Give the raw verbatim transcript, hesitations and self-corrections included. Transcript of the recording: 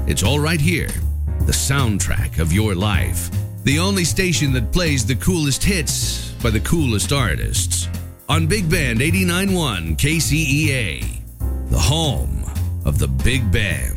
It's all right here. The soundtrack of your life. The only station that plays the coolest hits by the coolest artists. On Big Band eighty-nine point one K C E A. The home of the big band.